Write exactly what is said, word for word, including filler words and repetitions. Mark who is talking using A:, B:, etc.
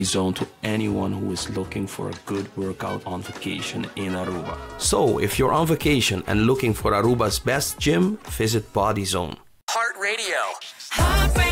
A: Zone to anyone who is looking for a good workout on vacation in Aruba.
B: So, if you're on vacation and looking for Aruba's best gym, visit Body Zone.
C: Heart Radio. Heart Radio.